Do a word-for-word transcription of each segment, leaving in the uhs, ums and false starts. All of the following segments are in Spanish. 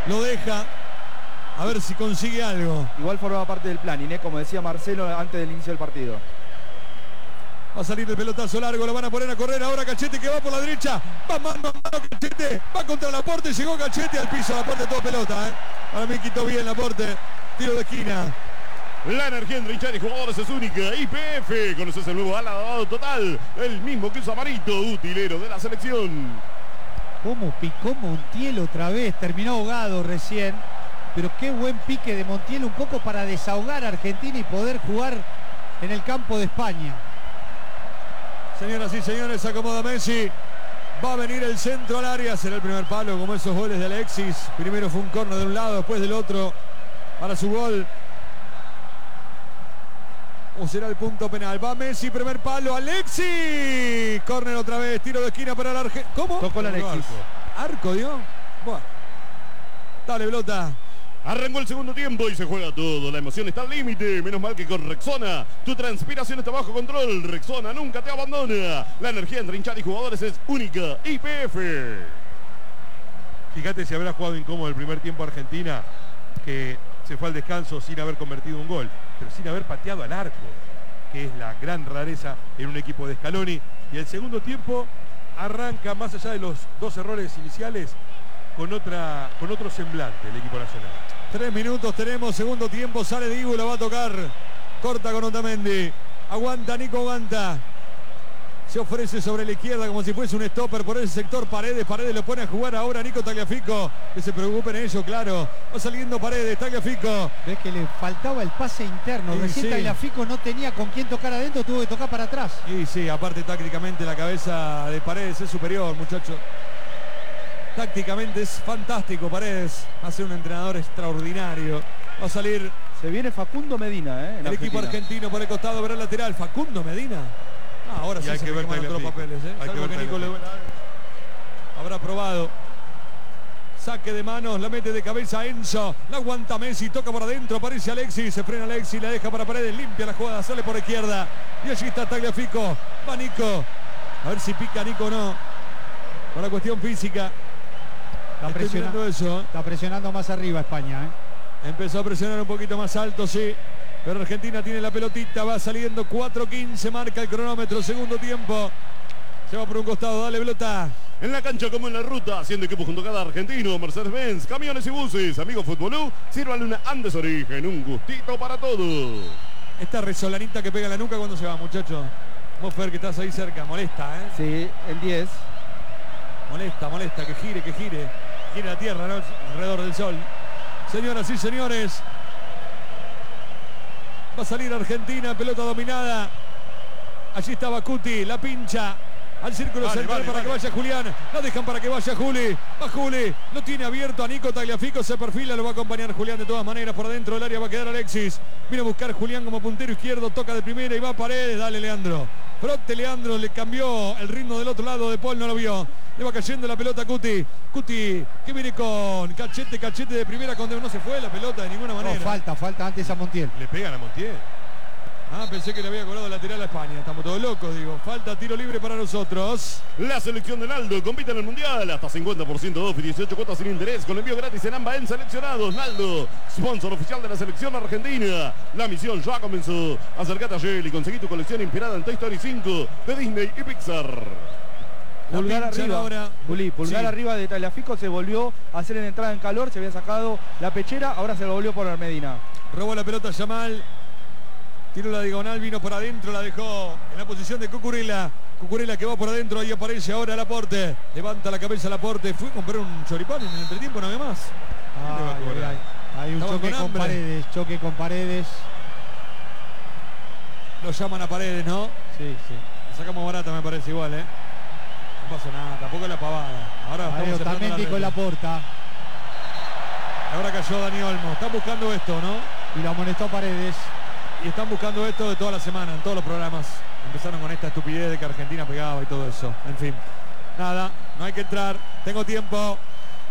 Lo deja. A ver si consigue algo. Igual formaba parte del plan, Inés, como decía Marcelo antes del inicio del partido. Va a salir el pelotazo largo, lo van a poner a correr ahora Cachete que va por la derecha. Va mano a mano Cachete, va contra Laporte, llegó Cachete al piso, Laporte todo pelota. ¿eh? Para mí quitó bien Laporte, tiro de esquina. La energía en trinchar y jugadores es única. Y P F, conoces el nuevo ala total, el mismo que usa Marito, utilero de la selección. Cómo picó Montiel otra vez, terminó ahogado recién. Pero qué buen pique de Montiel, un poco para desahogar a Argentina y poder jugar en el campo de España. Señoras y señores, acomoda Messi. Va a venir el centro al área. Será el primer palo, como esos goles de Alexis. Primero fue un corno de un lado, después del otro. Para su gol. O será el punto penal. Va Messi, primer palo. Alexis. Córner otra vez. Tiro de esquina para el Argentina. ¿Cómo? Tocó el Alexis. Arco, arco dio. Buah. Dale, pelota. Arrancó el segundo tiempo y se juega todo. La emoción está al límite. Menos mal que con Rexona tu transpiración está bajo control. Rexona nunca te abandona. La energía entre hinchar y jugadores es única. Y P F. Fíjate si habrá jugado incómodo el primer tiempo Argentina, que se fue al descanso sin haber convertido un gol, pero sin haber pateado al arco, que es la gran rareza en un equipo de Scaloni. Y el segundo tiempo arranca, más allá de los dos errores iniciales, con otra con otro semblante el equipo nacional. Tres minutos tenemos, segundo tiempo, sale Dibu, la va a tocar. Corta con Otamendi. Aguanta, Nico aguanta. Se ofrece sobre la izquierda como si fuese un stopper por ese sector. Paredes, Paredes lo pone a jugar ahora Nico Tagliafico. Que se preocupen ellos, claro. Va saliendo Paredes, Tagliafico. Ves que le faltaba el pase interno. Sí, Recién sí. Tagliafico no tenía con quién tocar adentro, tuvo que tocar para atrás. Y sí, aparte tácticamente la cabeza de Paredes es superior, muchachos. Tácticamente es fantástico Paredes. Va a ser un entrenador extraordinario. Va a salir. Se viene Facundo Medina, ¿eh? El equipo argentino por el costado, verá el lateral. Facundo Medina. Ah, ahora Y sí hay se que me ver queman otros Tagliafico. papeles, ¿eh? Hay que Salvo ver que Nico le... habrá probado. Saque de manos, la mete de cabeza Enzo. La aguanta Messi, toca por adentro, aparece Alexis. Se frena Alexis, la deja para Paredes. Limpia la jugada, sale por izquierda. Y allí está Tagliafico. Va Nico. A ver si pica Nico o no. Por la cuestión física. Está Estoy presionando, mirando eso, ¿eh? está presionando más arriba España, ¿eh? Empezó a presionar un poquito más alto, sí. Pero Argentina tiene la pelotita, va saliendo cuatro quince, marca el cronómetro, segundo tiempo. Se va por un costado, dale pelota. En la cancha como en la ruta, haciendo equipo junto a cada argentino, Mercedes-Benz, camiones y buses, amigos Futbolú, sírvanle una Andes Origen, un gustito para todos. Esta resolanita que pega en la nuca cuando se va, muchachos. Vos, Fer, que estás ahí cerca, molesta, ¿eh? Sí, el diez. Molesta, molesta, que gire, que gire. Gire la tierra, ¿no? Alrededor del sol. Señoras y señores. Va a salir Argentina, pelota dominada. Allí está Bacuti, la pincha. Al círculo Vale, central vale, para vale. que vaya Julián. La dejan para que vaya Juli. Va Juli. Lo tiene abierto a Nico Tagliafico. Se perfila. Lo va a acompañar Julián de todas maneras. Por adentro del área va a quedar Alexis. Viene a buscar Julián como puntero izquierdo. Toca de primera y va a Paredes. Dale, Leandro. Frote Leandro. Le cambió el ritmo del otro lado. De Paul no lo vio. Le va cayendo la pelota a Cuti. Cuti que viene con cachete, cachete de primera. Con no se fue la pelota de ninguna manera. No, falta, falta antes a Montiel. Le pegan a Montiel. Ah, pensé que le había cobrado lateral a España. Estamos todos locos, digo. Falta tiro libre para nosotros. La selección de Naldo compite en el Mundial. Hasta cincuenta por ciento off y dieciocho cuotas sin interés. Con envío gratis en ambas en seleccionados. Naldo, sponsor oficial de la selección argentina. La misión ya comenzó. Acércate a Shell y conseguí tu colección inspirada en Toy Story cinco de Disney y Pixar. La Pulgar pinchan arriba, ahora. Juli, pulgar Sí. arriba de Tagliafico, se volvió a hacer en entrada en calor, se había sacado la pechera, ahora se lo volvió por Medina. Robó la pelota Yamal. Tiró la diagonal, vino por adentro, la dejó en la posición de Cucurella. Cucurella que va por adentro, ahí aparece ahora Laporte. Levanta la cabeza Laporte. Fue a comprar un choripán en el entretiempo, no había más. Ay, ay, ay. Hay un Estaban choque con con hambre. Paredes, choque con Paredes. Lo llaman a Paredes, ¿no? Sí, sí. Le sacamos barata, me parece igual, ¿eh? No pasó nada, tampoco es la pavada. Ahora Ahí estamos cerrando Otamendi la con red. la porta. Ahora cayó Dani Olmo. Están buscando esto, ¿no? Y lo amonestó Paredes. Y están buscando esto de toda la semana, en todos los programas. Empezaron con esta estupidez de que Argentina pegaba y todo eso. En fin. Nada, no hay que entrar. Tengo tiempo.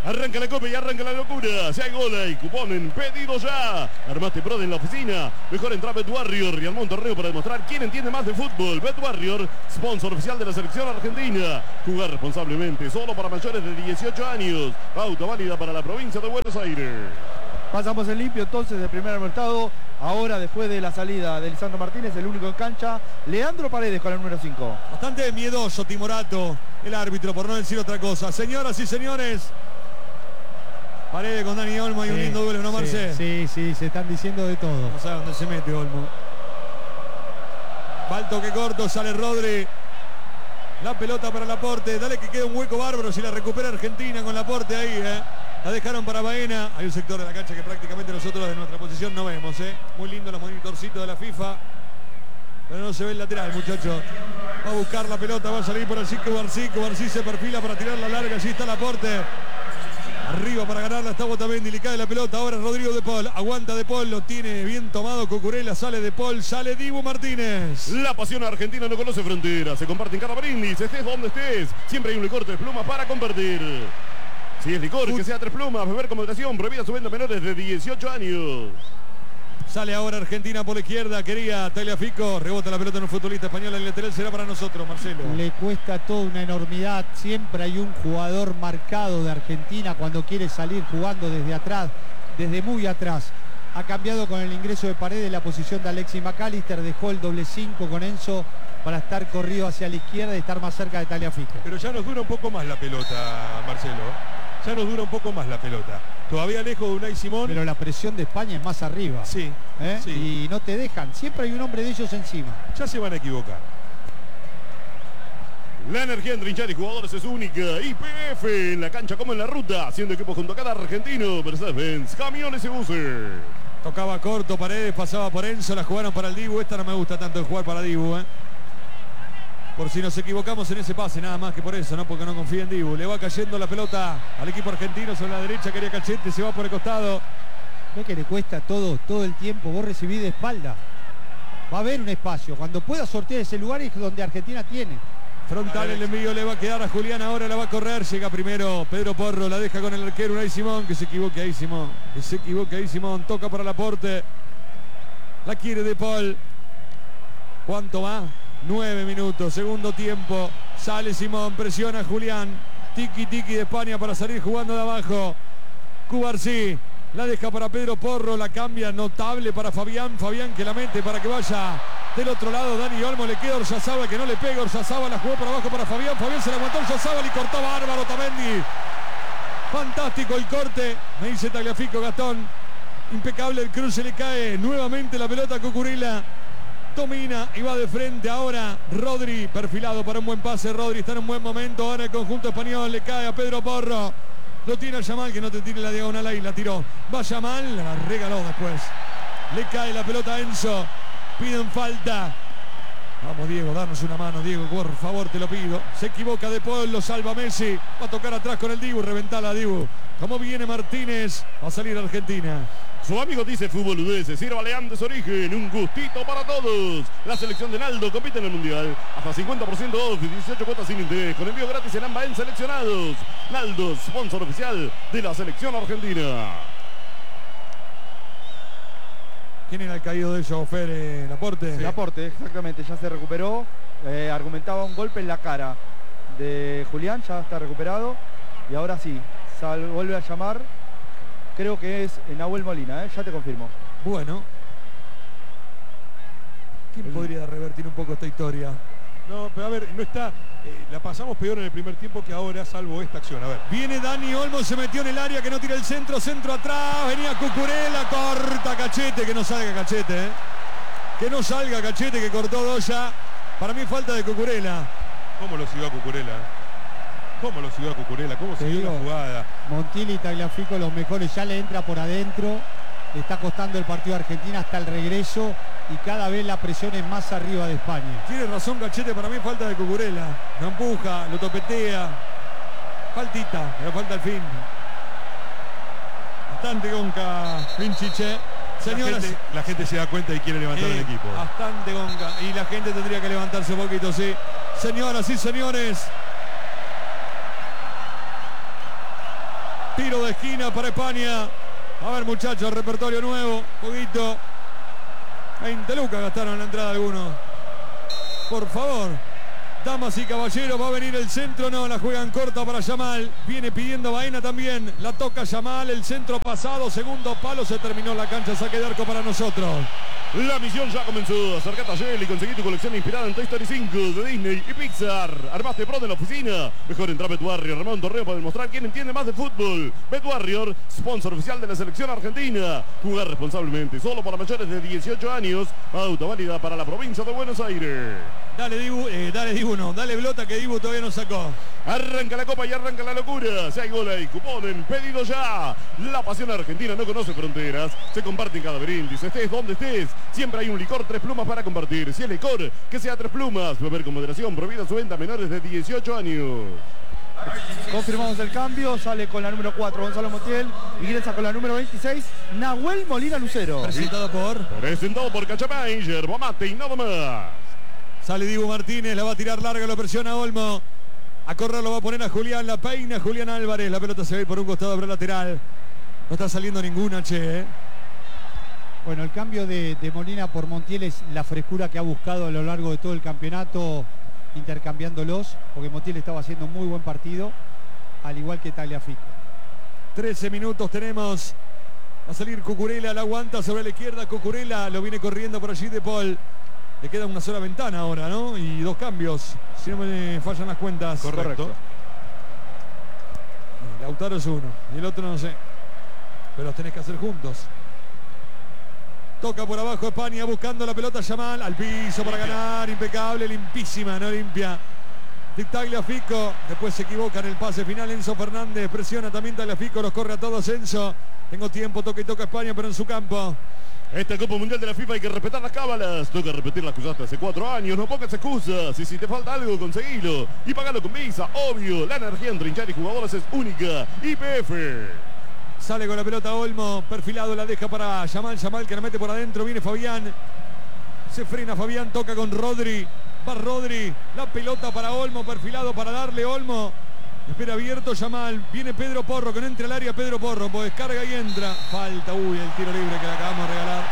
Arranca la copa y arranca la locura. Si hay gol, hay cupón en pedido ya. Armaste Prod en la oficina. Mejor entra a Bet Warrior y armó un torneo para demostrar quién entiende más de fútbol. Bet Warrior, sponsor oficial de la selección argentina. Jugar responsablemente, solo para mayores de dieciocho años. Pauta válida para la provincia de Buenos Aires. Pasamos en limpio entonces del primer mercado. Ahora, después de la salida de Lisandro Martínez, el único en cancha, Leandro Paredes con el número cinco. Bastante miedoso Timorato, el árbitro, por no decir otra cosa. Señoras y señores, Paredes con Dani Olmo y sí, un lindo duelo, ¿no, Marce? Sí, sí, sí, se están diciendo de todo. No sabe dónde se mete Olmo. Va el toque corto, sale Rodri. La pelota para Laporte. Dale que queda un hueco bárbaro si la recupera Argentina con Laporte ahí, ¿eh? La dejaron para Baena. Hay un sector de la cancha que prácticamente nosotros de nuestra posición no vemos, ¿eh? Muy lindo los monitorcitos de la FIFA. Pero no se ve el lateral, muchachos. Va a buscar la pelota, va a salir por allí Cubarsí. Cubarsí se perfila para tirar la larga. Allí está Laporte. Arriba para ganarla está Otamendi, le cae la pelota, ahora Rodrigo de Paul, aguanta de Paul, lo tiene bien tomado Cucurella, sale de Paul, sale Dibu Martínez. La pasión argentina no conoce fronteras, se comparte en cada brindis, estés donde estés, siempre hay un licor tres plumas para compartir. Si es licor, Ut que sea tres plumas, beber con moderación, prohibida su venta a menores de dieciocho años. Sale ahora Argentina por la izquierda, quería Tagliafico, rebota la pelota en un futbolista español, el lateral será para nosotros, Marcelo. Le cuesta toda una enormidad, siempre hay un jugador marcado de Argentina cuando quiere salir jugando desde atrás, desde muy atrás. Ha cambiado con el ingreso de Paredes la posición de Alexis McAllister, dejó el doble cinco con Enzo para estar corrido hacia la izquierda y estar más cerca de Tagliafico. Pero ya nos dura un poco más la pelota, Marcelo. Ya nos dura un poco más la pelota. Todavía lejos de Unai Simón. Pero la presión de España es más arriba. Sí, ¿Eh? sí. Y no te dejan. Siempre hay un hombre de ellos encima. Ya se van a equivocar. La energía en trinchar y jugadores es única. Y P F en la cancha como en la ruta. Haciendo equipo junto a cada argentino. Mercedes-Benz, camiones y buses. Tocaba corto, Paredes pasaba por Enzo. La jugaron para el Dibu. Esta no me gusta tanto de jugar para Dibu, ¿eh? Por si nos equivocamos en ese pase, nada más que por eso, ¿no? Porque no confía en Dibu. Le va cayendo la pelota al equipo argentino sobre la derecha, quería Cachete, se va por el costado. Ve que le cuesta todo, todo el tiempo, vos recibís de espalda. Va a haber un espacio, cuando pueda sortear ese lugar es donde Argentina tiene. Frontal el envío le va a quedar a Julián, ahora la va a correr, llega primero Pedro Porro, la deja con el arquero Unai Simón, que se equivoque ahí Simón, que se equivoque ahí Simón, toca para Laporte. La quiere De Paul. ¿Cuánto va? Nueve minutos, segundo tiempo. Sale Simón, presiona a Julián. Tiki tiki de España para salir jugando de abajo. Cubarsí la deja para Pedro Porro, la cambia notable para Fabián. Fabián que la mete para que vaya del otro lado. Dani Olmo, le queda Oryazábal que no le pega. Oryazábal la jugó por abajo para Fabián. Fabián se la aguantó Oryazábal y cortó bárbaro Otamendi. Fantástico el corte, me dice Tagliafico Gastón. Impecable el cruce, le cae nuevamente la pelota a Cucurella. Domina y va de frente ahora Rodri, perfilado para un buen pase. Rodri está en un buen momento ahora el conjunto español, le cae a Pedro Porro. Lo tiene a Yamal, que no te tire la diagonal ahí, la tiró. Va Yamal, la regaló después. Le cae la pelota a Enzo. Piden falta. Vamos Diego, darnos una mano Diego, por favor te lo pido. Se equivoca De Paul, lo salva Messi. Va a tocar atrás con el Dibu, reventala a Dibu. Como viene Martínez, va a salir Argentina. Su amigo dice Fútbol U D S, sírvale antes origen, un gustito para todos. La selección de Naldo compite en el Mundial. Hasta cincuenta por ciento off y dieciocho cuotas sin interés. Con envío gratis en Ambaen seleccionados. Naldo, sponsor oficial de la selección argentina. ¿Quién era el caído de ellos, Fer? Eh, ¿Laporte? Sí. Laporte, exactamente, ya se recuperó. Eh, argumentaba un golpe en la cara de Julián, ya está recuperado. Y ahora sí, sal, vuelve a llamar. Creo que es Nahuel Molina, ¿eh? Ya te confirmo. Bueno. ¿Quién podría revertir un poco esta historia? No, pero a ver, no está... Eh, la pasamos peor en el primer tiempo que ahora, salvo esta acción. A ver. Viene Dani Olmo, se metió en el área, que no tira el centro, centro atrás. Venía Cucurella, corta Cachete, que no salga Cachete, ¿eh? Que no salga Cachete, que cortó Doya. Para mí falta de Cucurella. ¿Cómo lo siguió a Cucurella? ¿Cómo lo siguió a Cucurella? ¿Cómo Te siguió digo, la jugada? Montiel y Tagliafico los mejores, ya le entra por adentro. Le está costando el partido a Argentina hasta el regreso y cada vez la presión es más arriba de España. Tiene razón Cachete, para mí falta de Cucurella. Lo empuja, lo topetea. Faltita, pero falta al fin. Bastante gonca Vinchiche. Señoras, la, gente, la gente se da cuenta y quiere levantar eh, el equipo. Bastante gonca. Y la gente tendría que levantarse un poquito, sí. Señoras y señores. Tiro de esquina para España. A ver, muchachos, repertorio nuevo. Poquito. veinte lucas gastaron en la entrada algunos. Por favor. Damas y caballeros, va a venir el centro. No, la juegan corta para Yamal. Viene pidiendo Baena también. La toca Yamal. El centro pasado. Segundo palo. Se terminó la cancha. Saque de arco para nosotros. La misión ya comenzó. Acercate a Shell y conseguí tu colección inspirada en Toy Story cinco de Disney y Pixar. Armaste pro en la oficina. Mejor entra a Bet Warrior. Armá un torneo para demostrar quién entiende más de fútbol. Bet Warrior, sponsor oficial de la selección argentina. Jugar responsablemente. Solo para mayores de dieciocho años. Auto válida para la provincia de Buenos Aires. Dale Dibu, eh, dale Dibu no, dale Blota que Dibu todavía no sacó. Arranca la copa y arranca la locura. Si hay gol hay cupón en pedido ya. La pasión argentina no conoce fronteras. Se comparte en cada brindis. Estés donde estés. Siempre hay un licor Tres Plumas para compartir. Si es licor, que sea Tres Plumas. Beber con moderación. Prohibida su venta a menores de dieciocho años. Confirmamos el cambio. Sale con la número cuatro Gonzalo Montiel. Ingresa con la número veintiséis Nahuel Molina Lucero. Presentado por... Presentado por Cachapay, yerba mate y nada más. Sale Dibu Martínez, la va a tirar larga, lo presiona Olmo. A correr lo va a poner a Julián, la peina Julián Álvarez. La pelota se va a ir por un costado para el lateral. No está saliendo ninguna, che. ¿eh? Bueno, el cambio de, de Molina por Montiel es la frescura que ha buscado a lo largo de todo el campeonato, intercambiándolos, porque Montiel estaba haciendo un muy buen partido, al igual que Tagliafico. trece minutos tenemos. Va a salir Cucurella, la aguanta sobre la izquierda. Cucurella lo viene corriendo por allí de Paul. Le queda una sola ventana ahora, ¿no? Y dos cambios, si no me fallan las cuentas. Correcto. Correcto. Lautaro es uno y el otro no sé. Pero los tenés que hacer juntos. Toca por abajo España buscando la pelota Yamal. Al piso para ganar. Impecable, limpísima, no limpia. Tagliafico. Después se equivoca en el pase final. Enzo Fernández presiona también Tagliafico. Los corre a todos Enzo. Tengo tiempo, toca y toca España, pero en su campo. Esta Copa Mundial de la FIFA hay que respetar las cábalas. Toca repetir las que usaste hace cuatro años. No pongas excusas. Y si te falta algo, conseguilo. Y pagalo con Visa, obvio. La energía en trinchar y jugadores es única. Y P F. Sale con la pelota Olmo. Perfilado, la deja para Yamal. Yamal que la mete por adentro. Viene Fabián. Se frena Fabián. Toca con Rodri. Va Rodri. La pelota para Olmo. Perfilado para darle Olmo. Espera abierto Yamal. Viene Pedro Porro, que no entra al área Pedro Porro. Pues descarga y entra. Falta. Uy, el tiro libre que le acabamos de regalar.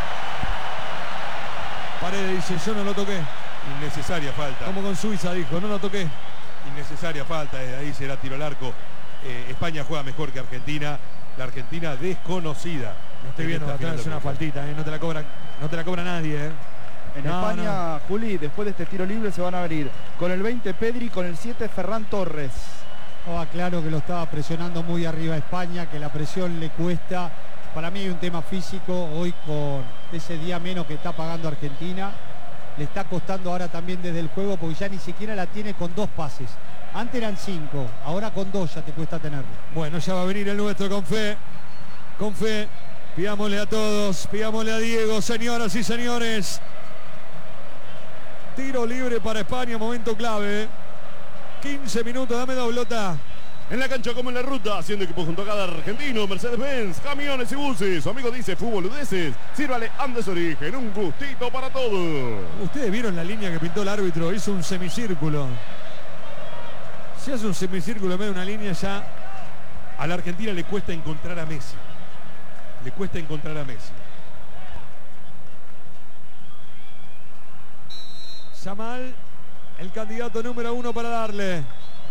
Paredes dice, yo no lo toqué. Innecesaria falta. Como con Suiza dijo, no lo toqué. Innecesaria falta. Desde ahí será tiro al arco. Eh, España juega mejor que Argentina. La Argentina desconocida. No estoy viendo, atrás es una faltita. Eh. No te la cobra, no te la cobra nadie. Eh. En no, España, no. Juli, después de este tiro libre se van a venir con el veinte Pedri, con el siete Ferran Torres. Oh, claro que lo estaba presionando muy arriba a España, que la presión le cuesta. Para mí hay un tema físico, hoy con ese día menos que está pagando Argentina, le está costando ahora también desde el juego, porque ya ni siquiera la tiene con dos pases. Antes eran cinco, ahora con dos ya te cuesta tenerlo. Bueno, ya va a venir el nuestro con fe, con fe. Pidámosle a todos, pidámosle a Diego, señoras y señores. Tiro libre para España, momento clave. quince minutos, dame doblota. En la cancha como en la ruta, haciendo equipo junto a cada argentino, Mercedes-Benz, camiones y buses. Su amigo dice fútbol udeces. Sírvale Andes Origen, un gustito para todos. Ustedes vieron la línea que pintó el árbitro, hizo un semicírculo. Si hace un semicírculo en medio de una línea ya. A la Argentina le cuesta encontrar a Messi. Le cuesta encontrar a Messi. Yamal, el candidato número uno para darle.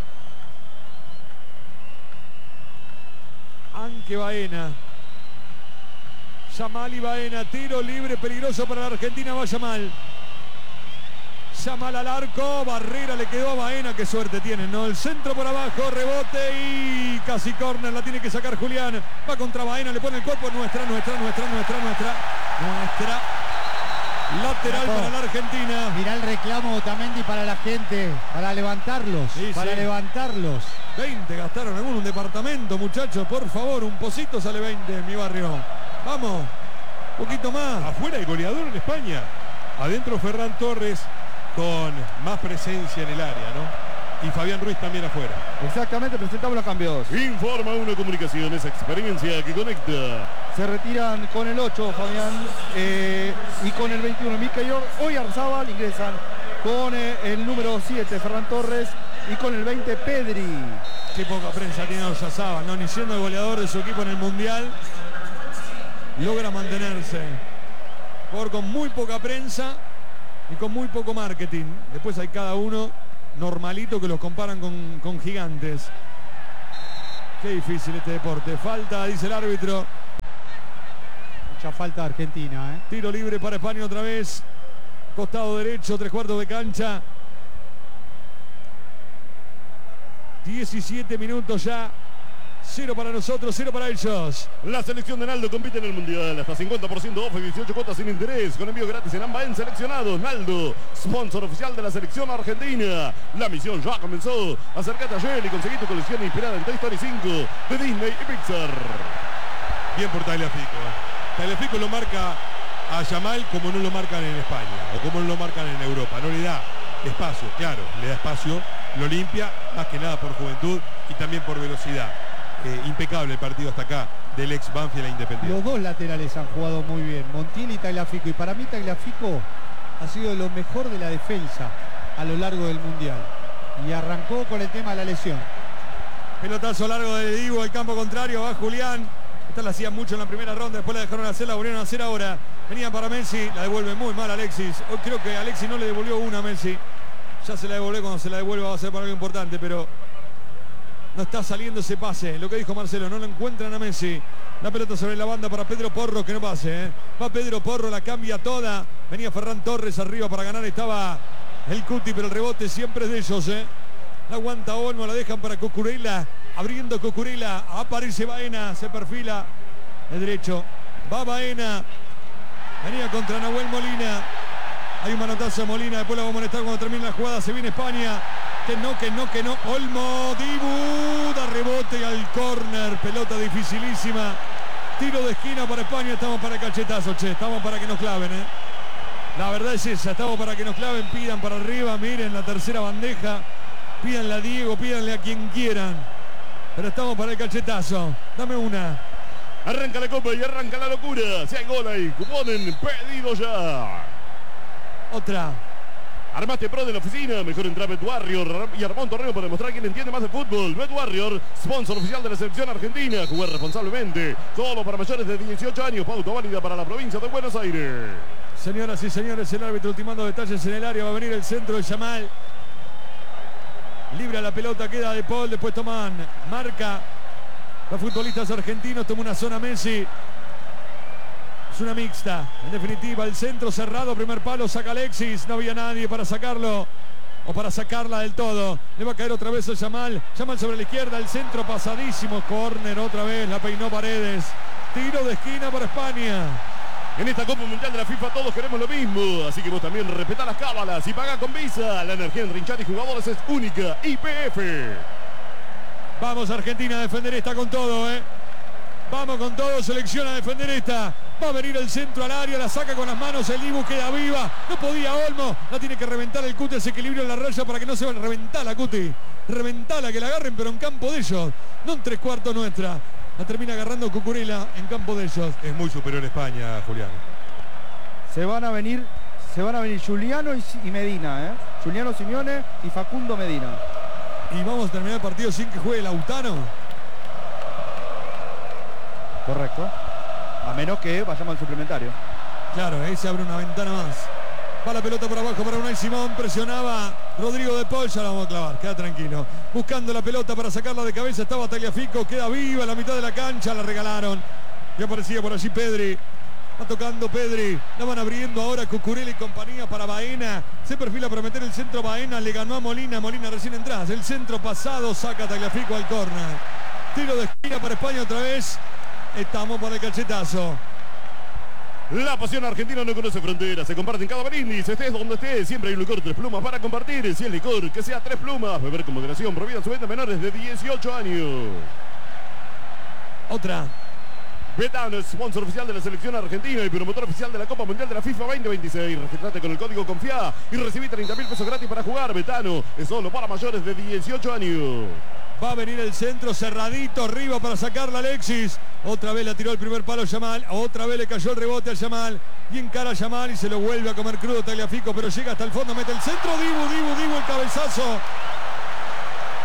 Anque Baena. Yamal y Baena. Tiro libre peligroso para la Argentina. Va Yamal. Yamal al arco. Barrera le quedó a Baena. Qué suerte tienen, ¿no? El centro por abajo. Rebote y casi córner. La tiene que sacar Julián. Va contra Baena. Le pone el cuerpo. Nuestra, nuestra, nuestra, nuestra, nuestra. Nuestra. Lateral Marco, para la Argentina. Mirá el reclamo Otamendi para la gente, para levantarlos, sí, para sí. levantarlos. veinte gastaron en un departamento, muchachos, por favor, un pocito sale veinte en mi barrio. Vamos, un poquito más. Afuera el goleador en España. Adentro Ferran Torres con más presencia en el área, ¿no? Y Fabián Ruiz también afuera. Exactamente, presentamos los cambios. Informa Uno Comunicaciones, experiencia que conecta. Se retiran con el ocho Fabián eh, y con el veintiuno Micayor. Hoy Arzábal ingresan con eh, el número siete Ferran Torres Y con el veinte, Pedri. Qué poca prensa tiene Oyarzabal, ¿no? Ni siendo el goleador de su equipo en el Mundial, logra mantenerse. Jugador con muy poca prensa y con muy poco marketing. Después hay cada uno normalito que los comparan con, con gigantes. Qué difícil este deporte. Falta, dice el árbitro. Mucha falta de Argentina, ¿eh? Tiro libre para España otra vez. Costado derecho, tres cuartos de cancha. diecisiete minutos ya. Cero para nosotros, cero para ellos. La selección de Naldo compite en el Mundial. Hasta cincuenta por ciento off y dieciocho cuotas sin interés. Con envío gratis en Amba en seleccionados. Naldo, sponsor oficial de la selección argentina. La misión ya comenzó. Acércate ayer y conseguí tu colección inspirada en Toy Story cinco de Disney y Pixar. Bien por Tagliafico. ¿eh? Tagliafico lo marca a Yamal como no lo marcan en España o como no lo marcan en Europa. No le da espacio, claro, le da espacio, lo limpia, más que nada por juventud y también por velocidad. Eh, impecable el partido hasta acá del ex Banfield a Independiente. Los dos laterales han jugado muy bien, Montiel y Tagliafico, y para mí Tagliafico ha sido lo mejor de la defensa a lo largo del Mundial y arrancó con el tema de la lesión. Pelotazo largo de Divo, el campo contrario, va Julián. Esta la hacían mucho en la primera ronda, después la dejaron hacer, la volvieron a hacer ahora. Venían para Messi, la devuelve muy mal Alexis. Hoy creo que Alexis no le devolvió una a Messi. Ya se la devolvió, cuando se la devuelva va a ser para algo importante, pero no está saliendo ese pase. Lo que dijo Marcelo, no lo encuentran a Messi. La pelota sobre la banda para Pedro Porro, que no pase. ¿eh? Va Pedro Porro, la cambia toda. Venía Ferran Torres arriba para ganar, estaba el Cuti, pero el rebote siempre es de ellos. ¿eh? La aguanta Olmo, la dejan para Cucurella. Abriendo Cucurella, aparece Baena, se perfila de derecho. Va Baena. Venía contra Nahuel Molina. Hay un manotazo de Molina, después lo va a molestar cuando termine la jugada. Se viene España. Que no, que no, que no. Olmo, Dibu, da rebote al córner. Pelota dificilísima. Tiro de esquina para España. Estamos para el cachetazo, che. Estamos para que nos claven, ¿eh? La verdad es esa. Estamos para que nos claven. Pidan para arriba. Miren la tercera bandeja. Pídanle a Diego, pídanle a quien quieran. Pero estamos para el cachetazo. Dame una. Arranca la copa y arranca la locura. Si hay gol ahí, cuponen pedido ya. Otra. Armaste Pro de la oficina, mejor entrar a Bet Warrior y armó un torneo para demostrar quién entiende más de fútbol. Bet Warrior, sponsor oficial de la selección argentina. Jugar responsablemente, solo para mayores de dieciocho años. Pauta válida para la provincia de Buenos Aires. Señoras y señores, el árbitro ultimando detalles en el área. Va a venir el centro de Yamal. Libra la pelota, queda de Paul, después toman marca los futbolistas argentinos. Toma una zona Messi. Es una mixta, en definitiva, el centro cerrado, primer palo, saca Alexis, no había nadie para sacarlo o para sacarla del todo. Le va a caer otra vez a Yamal, Yamal sobre la izquierda, el centro pasadísimo, córner otra vez, la peinó Paredes. Tiro de esquina para España. En esta Copa Mundial de la FIFA todos queremos lo mismo, así que vos también respetá las cábalas y paga con Visa. La energía en Rinchar y jugadores es única. Y P F. Vamos Argentina a defender esta con todo, ¿eh? Vamos con todo, selección a defender esta. Va a venir el centro al área, la saca con las manos, el Dibu queda viva. No podía Olmo, la tiene que reventar el Cuti, ese equilibrio en la raya para que no se vaya. Reventala, Cuti. Reventala, que la agarren, pero en campo de ellos. No en tres cuartos nuestra. La termina agarrando Cucurella en campo de ellos. Es muy superior España, Julián. Se van a venir, se van a venir Giuliano y, y Medina, ¿eh? Giuliano Simeone y Facundo Medina. Y vamos a terminar el partido sin que juegue Lautaro. Correcto. A menos que vayamos al suplementario. Claro, ahí se abre una ventana más. Va la pelota por abajo para Unai Simón. Presionaba Rodrigo de Paul. Ya la vamos a clavar, queda tranquilo. Buscando la pelota para sacarla de cabeza. Estaba Tagliafico. Queda viva a la mitad de la cancha. La regalaron. Y aparecía por allí Pedri. Va tocando Pedri. La van abriendo ahora Cucurella y compañía para Baena. Se perfila para meter el centro Baena. Le ganó a Molina. Molina recién entrada. El centro pasado. Saca Tagliafico al córner. Tiro de esquina para España otra vez. Estamos para el cachetazo. La pasión argentina no conoce fronteras, se comparte en cada brindis, estés donde estés, siempre hay un licor Tres Plumas para compartir. Si es licor, que sea Tres Plumas, beber con moderación, prohibida su venta a menores de dieciocho años. Otra. Betano es sponsor oficial de la selección argentina y promotor oficial de la Copa Mundial de la FIFA veinte veintiséis. Registrate con el código CONFIA y recibí treinta mil pesos gratis para jugar. Betano es solo para mayores de dieciocho años. Va a venir el centro cerradito arriba para sacarla Alexis. Otra vez la tiró el primer palo Yamal. Otra vez le cayó el rebote a Yamal. Y encara a Yamal y se lo vuelve a comer crudo Tagliafico. Pero llega hasta el fondo, mete el centro. Dibu, Dibu, Dibu, el cabezazo.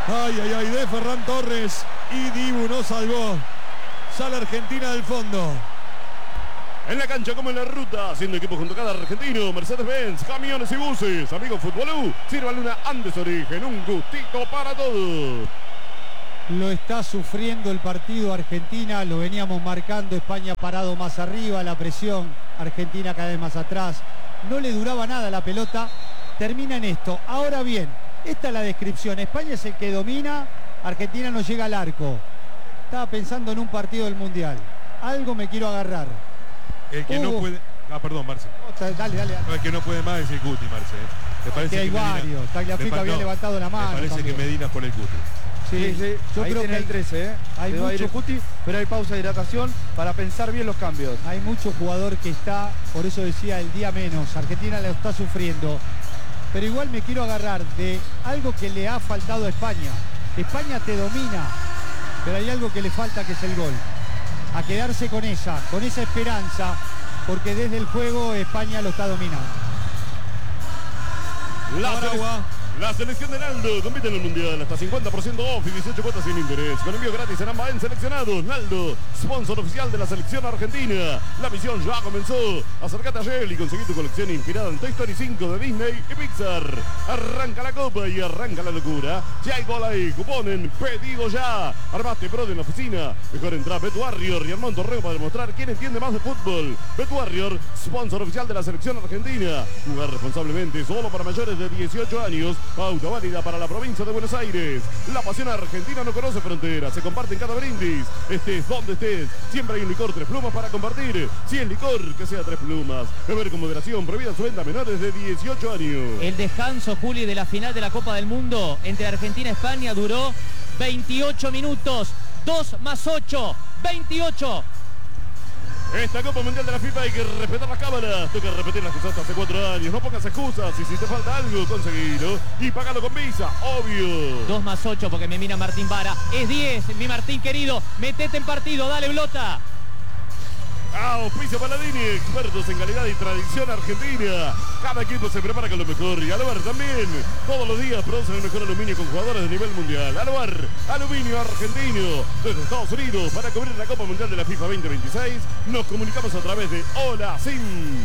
Ay, ay, ay, de Ferran Torres y Dibu no salvó. Sale Argentina del fondo. En la cancha como en la ruta, haciendo equipo junto a cada argentino, Mercedes-Benz, camiones y buses. Amigo Futbolú, sírvale una Andes Origen, un gustito para todos. Lo está sufriendo el partido Argentina, lo veníamos marcando, España parado más arriba, la presión, Argentina cada vez más atrás. No le duraba nada la pelota, termina en esto. Ahora bien, esta es la descripción, España es el que domina, Argentina no llega al arco. Estaba pensando en un partido del Mundial, algo me quiero agarrar. El que uh. no puede... Ah, perdón, Marce. Dale, dale, dale. No, el que no puede más es el Cuti, Marce. ¿Te parece que hay que varios, Medina... Tagliafico había no, levantado la mano. Me parece también. que Medina por el Cuti. Sí, sí, yo ahí creo que hay, el trece, ¿eh? Hay mucho, ir el Cuti, pero hay pausa de hidratación para pensar bien los cambios. Hay mucho jugador que está, por eso decía el día menos, Argentina lo está sufriendo. Pero igual me quiero agarrar de algo que le ha faltado a España. España te domina, pero hay algo que le falta, que es el gol. A quedarse con esa, con esa esperanza, porque desde el juego España lo está dominando. La, sele la selección de Naldo compite en el Mundial hasta cincuenta por ciento off y dieciocho cuotas sin interés. Con envío gratis en ambas en seleccionados. Naldo, sponsor oficial de la selección argentina. La misión ya comenzó. Acércate a Shell y conseguí tu colección inspirada en Toy Story cinco de Disney y Pixar. Arranca la copa y arranca la locura. Si hay gol ahí, cupón en pedido ya. Armaste pro en la oficina. Mejor entra a Bet Warrior y armó un torneo para demostrar quién entiende más de fútbol. Bet Warrior, sponsor oficial de la selección argentina. Jugar responsablemente solo para mayores de dieciocho años. Pauta válida para la provincia de Buenos Aires. La pasión argentina no conoce fronteras, se comparte en cada brindis. Estés donde estés, siempre hay un licor Tres Plumas para compartir. Si es licor, que sea Tres Plumas. Beber con moderación, prohibida su venta a menores de dieciocho años. El descanso, Juli, de la final de la Copa del Mundo entre Argentina y España duró veintiocho minutos. dos más ocho, veintiocho. Esta Copa Mundial de la FIFA hay que respetar las cámaras. Toca repetir las cosas hace cuatro años. No pongas excusas. Y si te falta algo, conseguilo. Y pagalo con Visa, obvio. dos más ocho porque me mira Martín Vara. Es diez, mi Martín querido. Metete en partido, dale Blota. Auspicio Paladini, expertos en calidad y tradición argentina. Cada equipo se prepara con lo mejor y Aluar también. Todos los días producen el mejor aluminio con jugadores de nivel mundial. Aluar, aluminio argentino. Desde Estados Unidos, para cubrir la Copa Mundial de la FIFA veinte veintiséis, nos comunicamos a través de Hola Sim.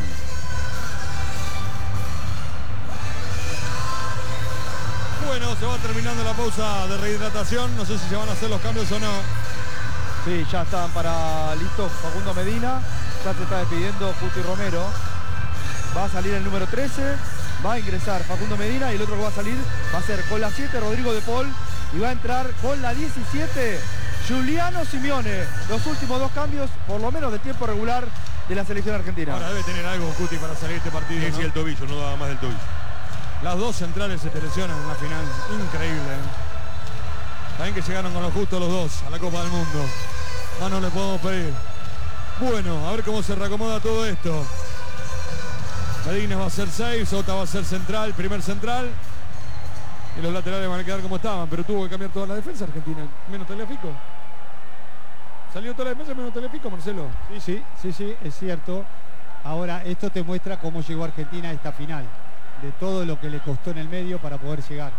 Bueno, se va terminando la pausa de rehidratación. No sé si se van a hacer los cambios o no. Sí, ya están para listos Facundo Medina. Ya se está despidiendo Cuti Romero. Va a salir el número trece. Va a ingresar Facundo Medina y el otro que va a salir va a ser con la siete Rodrigo de Paul. Y va a entrar con la diecisiete Giuliano Simeone. Los últimos dos cambios, por lo menos de tiempo regular, de la selección argentina. Ahora debe tener algo Cuti para salir este partido, sí, ¿no? Sí, el tobillo, no daba más del tobillo. Las dos centrales se te lesionan en una final. Increíble, ¿eh? También que llegaron con lo justo los dos a la Copa del Mundo. Más no le podemos pedir. Bueno, a ver cómo se reacomoda todo esto. Medina va a ser seis, Sota va a ser central, primer central. Y los laterales van a quedar como estaban, pero tuvo que cambiar toda la defensa Argentina. Menos Tagliafico. Salió toda la defensa menos Tagliafico, Marcelo. Sí, sí, sí, sí, es cierto. Ahora, esto te muestra cómo llegó Argentina a esta final. De todo lo que le costó en el medio para poder llegar.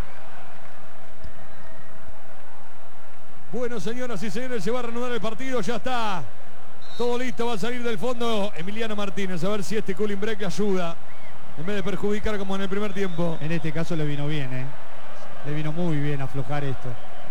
Bueno, señoras y señores, se va a reanudar el partido, ya está todo listo, va a salir del fondo Emiliano Martínez, a ver si este cooling break le ayuda, en vez de perjudicar como en el primer tiempo. En este caso le vino bien, ¿eh? Le vino muy bien aflojar esto.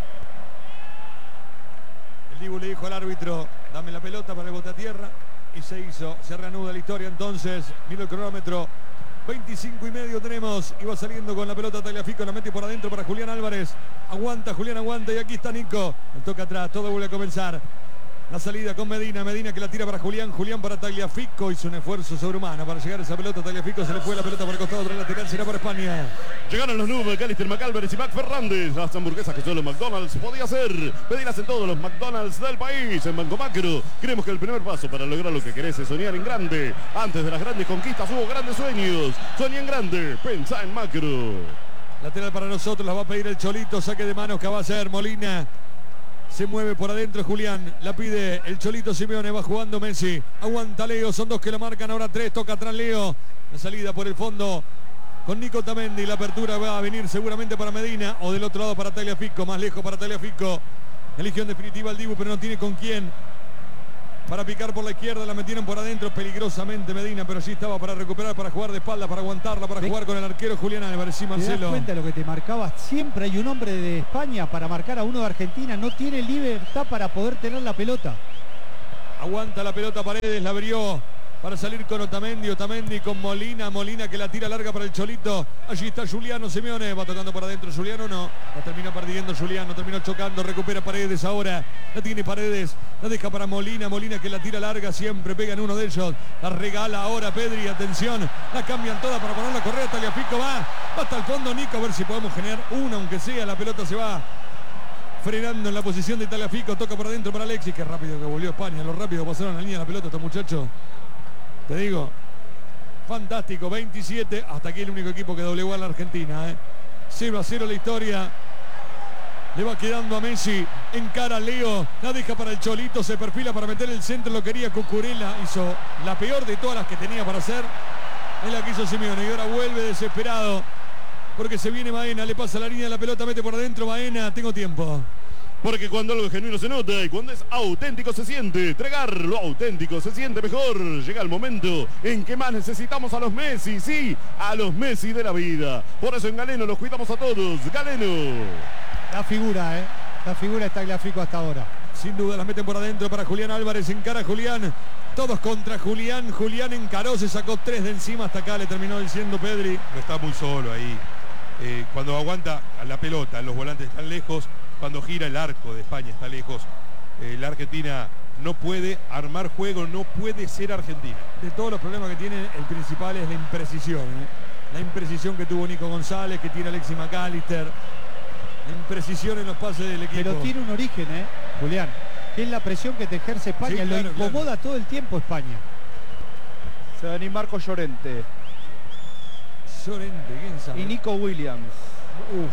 El Dibu le dijo al árbitro, dame la pelota para el bote a tierra, y se hizo, se reanuda la historia entonces, mira el cronómetro. veinticinco y medio tenemos y va saliendo con la pelota Tagliafico, la mete por adentro para Julián Álvarez. Aguanta, Julián aguanta y aquí está Nico. El toca atrás, todo vuelve a comenzar. La salida con Medina, Medina que la tira para Julián, Julián para Tagliafico, hizo un esfuerzo sobrehumano para llegar a esa pelota, Tagliafico se le fue la pelota por el costado, otra lateral será para España. Llegaron los nubes, Cálister McAlvarez y Mac Fernández, las hamburguesas que solo McDonald's podía hacer. Pedirlas en todos los McDonald's del país, en Banco Macro. Creemos que el primer paso para lograr lo que querés es soñar en grande. Antes de las grandes conquistas hubo grandes sueños. Soñá en grande, pensá en Macro. Lateral para nosotros, la va a pedir el Cholito, saque de manos que va a hacer Molina. Se mueve por adentro Julián, la pide el Cholito Simeone, va jugando Messi. Aguanta Leo, son dos que lo marcan, ahora tres, toca atrás Leo. La salida por el fondo con Nico Tamendi. La apertura va a venir seguramente para Medina o del otro lado para Tagliafico. Más lejos para Tagliafico. Eligió en definitiva al Dibu, pero no tiene con quién. Para picar por la izquierda, la metieron por adentro peligrosamente Medina, pero allí estaba para recuperar, para jugar de espalda, para aguantarla, para jugar con el arquero Julián Álvarez. Sí, Marcelo. ¿Te das cuenta de lo que te marcaba? Siempre hay un hombre de España para marcar a uno de Argentina. No tiene libertad para poder tener la pelota. Aguanta la pelota Paredes, la abrió para salir con Otamendi, Otamendi con Molina, Molina que la tira larga para el Cholito. Allí está Juliano Simeone, va tocando para adentro Juliano, no, la terminó perdiendo Juliano, terminó chocando, recupera Paredes ahora, la tiene Paredes, la deja para Molina, Molina que la tira larga, siempre pega en uno de ellos, la regala ahora Pedri, atención, la cambian toda para poner la correa, Tagliafico va, va hasta el fondo Nico, a ver si podemos generar una, aunque sea, la pelota se va frenando en la posición de Tagliafico, toca por adentro para Alexis, que rápido que volvió España, lo rápido pasaron la línea de la pelota estos muchachos. Te digo, fantástico, veintisiete, hasta aquí el único equipo que doblegó a la Argentina. ¿eh? cero a cero la historia. Le va quedando a Messi, encara a Leo, la deja para el Cholito, se perfila para meter el centro, lo quería Cucurella, hizo la peor de todas las que tenía para hacer. Es la que hizo Simeone y ahora vuelve desesperado, porque se viene Baena, le pasa la línea de la pelota, mete por adentro Baena, tengo tiempo. Porque cuando algo genuino se nota y cuando es auténtico se siente. Entregar lo auténtico se siente mejor. Llega el momento en que más necesitamos a los Messi, sí, a los Messi de la vida. Por eso en Galeno los cuidamos a todos. Galeno. La figura, ¿eh? La figura está Tagliafico hasta ahora. Sin duda las meten por adentro para Julián Álvarez. Encara a Julián. Todos contra Julián. Julián encaró, se sacó tres de encima. Hasta acá le terminó diciendo Pedri. No está muy solo ahí. Eh, cuando aguanta la pelota, los volantes están lejos. Cuando gira el arco de España está lejos. Eh, la Argentina no puede armar juego, no puede ser Argentina. De todos los problemas que tiene, el principal es la imprecisión. ¿eh? La imprecisión que tuvo Nico González, que tiene Alexis McAllister. La imprecisión en los pases del equipo. Pero tiene un origen, ¿eh, Julián? Que es la presión que te ejerce España. Sí, claro, lo incomoda claro. todo el tiempo España. Se va a venir Marco Llorente. Llorente, ¿quién sabe? Y Nico Williams. Uf.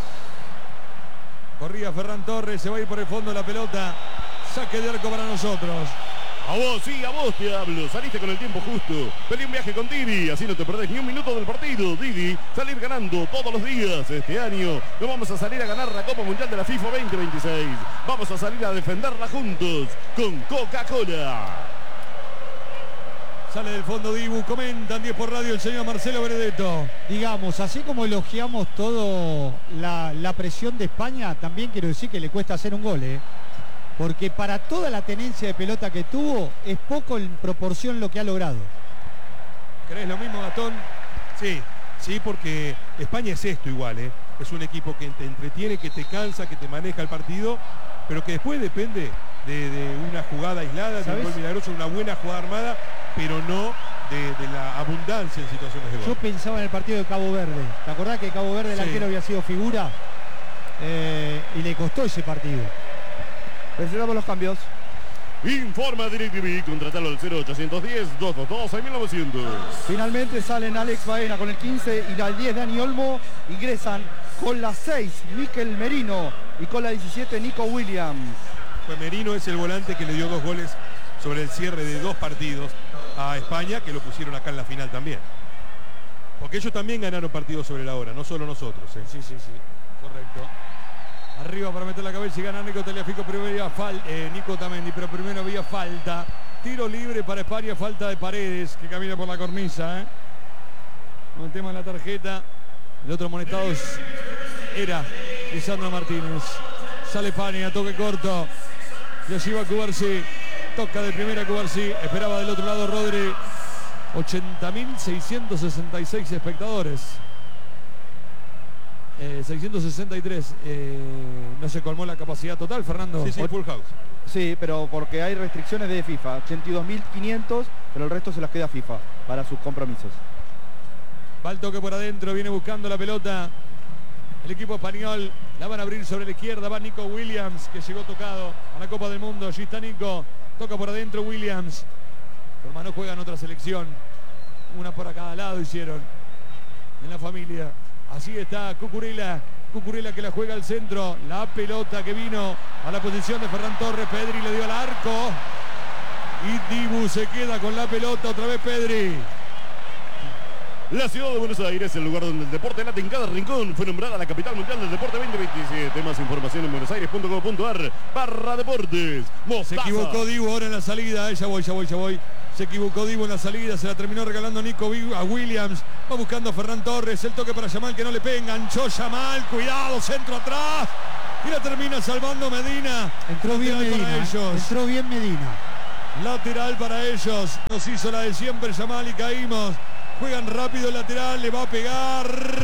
Corría Ferran Torres, se va a ir por el fondo de la pelota. Saque de arco para nosotros. A vos, sí, a vos te hablo. Saliste con el tiempo justo. Pedí un viaje con Didi, así no te perdés ni un minuto del partido. Didi, salir ganando todos los días. Este año no vamos a salir a ganar la Copa Mundial de la FIFA veinte veintiséis. Vamos a salir a defenderla juntos con Coca-Cola. Sale del fondo Dibu, comentan diez por radio el señor Marcelo Benedetto. Digamos, así como elogiamos todo la, la presión de España, también quiero decir que le cuesta hacer un gol, ¿eh? Porque para toda la tenencia de pelota que tuvo, es poco en proporción lo que ha logrado. ¿Crees lo mismo, Gastón? Sí, sí, porque España es esto igual, ¿eh? Es un equipo que te entretiene, que te cansa, que te maneja el partido, pero que después depende de, de una jugada aislada, de un gol milagroso, una buena jugada armada, pero no de, de la abundancia en situaciones de gol. Yo pensaba en el partido de Cabo Verde. ¿Te acordás que Cabo Verde el sí. arquero había sido figura? Eh, y le costó ese partido. Presentamos los cambios. Informa DirecTV, contratalo al cero ochocientos diez, doscientos veintidós, seis mil novecientos. Finalmente salen Alex Baena con el quince y la diez Dani Olmo. Ingresan con la seis Mikel Merino y con la diecisiete Nico Williams. Pues Merino es el volante que le dio dos goles sobre el cierre de dos partidos a España, que lo pusieron acá en la final también. Porque ellos también ganaron partidos sobre la hora, no solo nosotros. ¿eh? Sí, sí, sí, correcto. Arriba para meter la cabeza y ganar Nico Tagliafico, primero había falta, eh, Nico Tamendi, pero primero había falta. Tiro libre para España, falta de Paredes, que camina por la cornisa. ¿eh? Con el tema de la tarjeta, el otro amonestado era Lisandro Martínez. Sale España, toque corto. Y allí va Cubarsí. Toca de primera Cubarsí. Esperaba del otro lado Rodri. ochenta mil seiscientos sesenta y seis espectadores. Eh, seiscientos sesenta y tres. Eh, no se colmó la capacidad total, Fernando. Sí, sí, full house. Sí, pero porque hay restricciones de FIFA. ochenta y dos mil quinientos, pero el resto se las queda FIFA para sus compromisos. Va el toque por adentro, viene buscando la pelota. El equipo español la van a abrir sobre la izquierda. Va Nico Williams, que llegó tocado a la Copa del Mundo. Allí está Nico. Toca por adentro Williams. Su hermano juega en otra selección. Una por a cada lado hicieron en la familia. Así está Cucurella. Cucurella que la juega al centro. La pelota que vino a la posición de Ferran Torres. Pedri le dio al arco. Y Dibu se queda con la pelota. Otra vez Pedri. La ciudad de Buenos Aires, el lugar donde el deporte late en cada rincón, fue nombrada la capital mundial del deporte veinte veintisiete. Más información en buenosaires punto com punto ar barra deportes. Se equivocó Dibu ahora en la salida. Eh, ya voy, ya voy, ya voy. Se equivocó Dibu en la salida. Se la terminó regalando Nico a Williams. Va buscando a Ferran Torres. El toque para Yamal que no le pega. Enganchó Yamal. Cuidado, centro atrás. Y la termina salvando Medina. Entró bien Lateral Medina. para ellos. Entró bien Medina. Lateral para ellos. Nos hizo la de siempre Yamal y caímos. Juegan rápido el lateral. Le va a pegar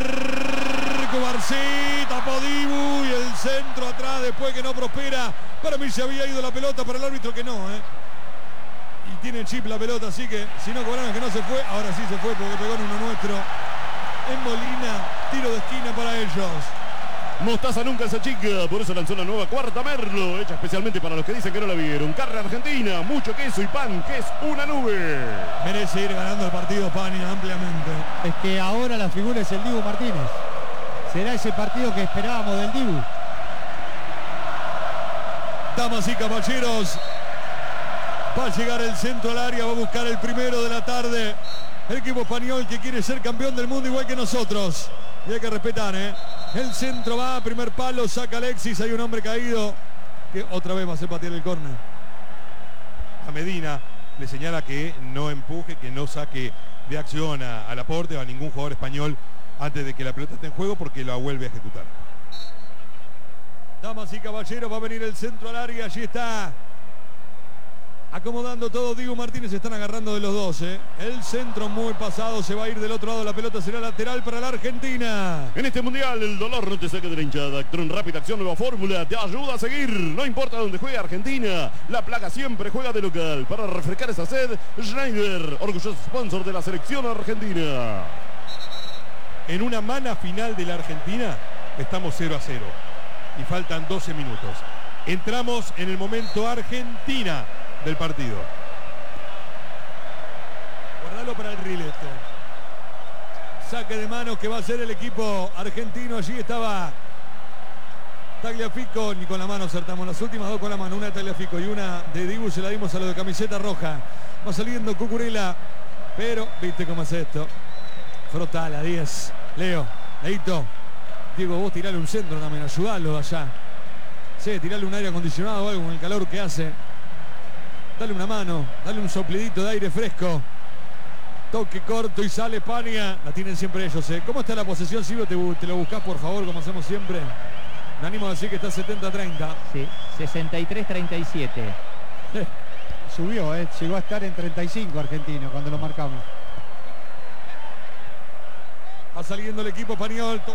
Cubarsí. Tapó Dibu. Y el centro atrás después que no prospera. Para mí se había ido la pelota. Para el árbitro que no. ¿eh? Y tiene chip la pelota. Así que si no cobraron que no se fue. Ahora sí se fue porque pegó en uno nuestro. En Molina. Tiro de esquina para ellos. Mostaza nunca se achica, por eso lanzó la nueva cuarta Merlo, hecha especialmente para los que dicen que no la vieron. Carne argentina, mucho queso y pan, que es una nube. Merece ir ganando el partido Pania ampliamente. Es que ahora la figura es el Dibu Martínez. Será ese partido que esperábamos del Dibu. Damas y caballeros, va a llegar el centro al área, va a buscar el primero de la tarde. El equipo español que quiere ser campeón del mundo igual que nosotros. Y hay que respetar, ¿eh? El centro va, primer palo, saca Alexis, hay un hombre caído que otra vez va a hacer patear el córner. A Medina le señala que no empuje, que no saque de acción a, al aporte o a ningún jugador español antes de que la pelota esté en juego porque la vuelve a ejecutar. Damas y caballeros, va a venir el centro al área, allí está acomodando todo Dibu Martínez, se están agarrando de los dos. ¿eh? El centro muy pasado, se va a ir del otro lado, la pelota será lateral para la Argentina. En este mundial el dolor no te saca de la hinchada. Actron Rápida Acción Nueva Fórmula te ayuda a seguir. No importa dónde juegue Argentina, la placa siempre juega de local. Para refrescar esa sed, Schneider, orgulloso sponsor de la selección argentina. En una mana final de la Argentina estamos cero a cero y faltan doce minutos. Entramos en el momento Argentina del partido. Guardalo para el Rileto. Saque de manos que va a hacer el equipo argentino. Allí estaba Tagliafico, ni con la mano acertamos. Las últimas dos con la mano, una de Tagliafico y una de Dibu se la dimos a lo de camiseta roja. Va saliendo Cucurella, pero viste cómo es esto. Frota la diez. Leo, Leito. Diego, vos tirale un centro también, ayudalo allá. Sí, tirale un aire acondicionado o algo con el calor que hace. Dale una mano, dale un soplidito de aire fresco. Toque corto y sale España. La tienen siempre ellos, ¿eh? ¿Cómo está la posesión, Silvio? ¿Te, te lo buscás, por favor, como hacemos siempre? Me animo a decir que está setenta treinta. Sí, sesenta y tres treinta y siete. Subió, ¿eh? Llegó a estar en treinta y cinco Argentino cuando lo marcamos. Va saliendo el equipo español.